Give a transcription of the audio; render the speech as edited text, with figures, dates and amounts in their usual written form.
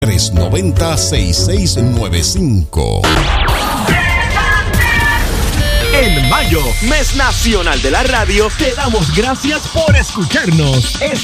390-6695. En mayo, mes nacional de la radio, te damos gracias por escucharnos.